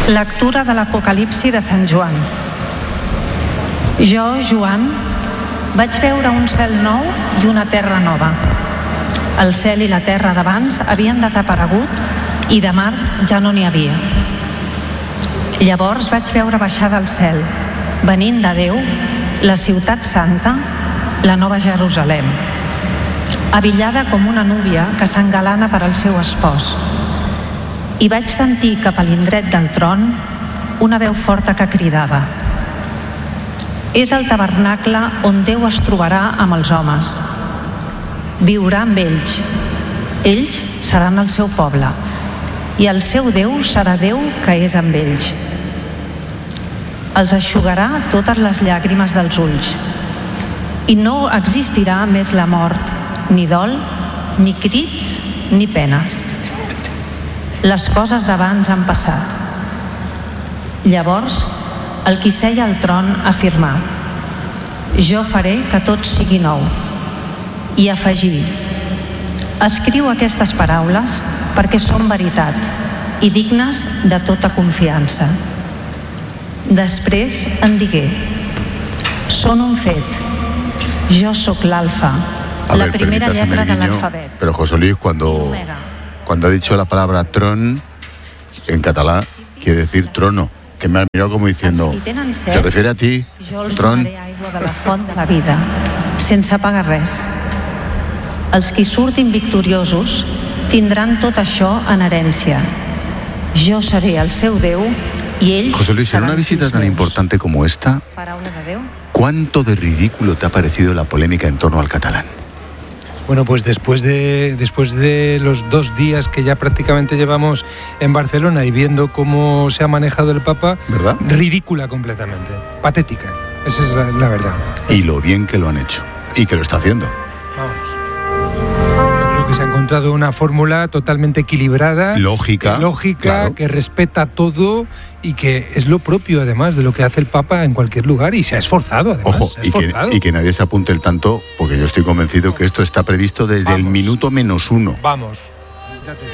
Lectura de l'Apocalipsi de Sant Joan. Jo, Joan, vaig veure un cel nou i una terra nova. El cel i la terra d'abans havien desaparegut i de mar ja no n'hi havia. Llavors vaig veure baixar del cel, venint de Déu, la ciutat santa, la nova Jerusalem, abillada com una núvia que s'engalana per al seu espòs. I vaig sentir cap a l'indret del tron una veu forta que cridava: és el tabernacle on Déu es trobarà amb els homes. Viurà amb ells. Ells seran el seu poble i el seu Déu serà Déu que és amb ells. Els eixugarà totes les llàgrimes dels ulls i no existirà més la mort, ni dol, ni crits, ni penes. Les coses d'abans han passat. Llavors, el qui seia al tron afirmà: jo faré que tot sigui nou. I afegí: escriu aquestes paraules perquè són veritat i dignes de tota confiança. Després en digué: són un fet. Jo sóc l'alfa, la primera letra de l'alfabet. Pero José Luis, cuando ha dicho la palabra tron, en catalán quiere decir trono, que me ha mirado como diciendo, ¿se refiere a ti, tron? Jo els donaré aigua de la font de la vida, sense pagar res. Els qui surtin victoriosos tindran tot això en herència. Jo seré el seu Déu y ells... José Luis, en una visita tan importante como esta, ¿cuánto de ridículo te ha parecido la polémica en torno al catalán? Bueno, pues después de los 2 días que ya prácticamente llevamos en Barcelona y viendo cómo se ha manejado el Papa, ¿verdad? Ridícula completamente, patética, esa es la verdad. Y lo bien que lo han hecho, y que lo está haciendo. Vamos. Yo creo que se ha encontrado una fórmula totalmente equilibrada, lógica, claro, que respeta todo y que es lo propio además de lo que hace el Papa en cualquier lugar, y se ha esforzado además. Ojo, y que nadie se apunte el tanto, porque yo estoy convencido que esto está previsto desde el minuto -1. Vamos, ya te digo.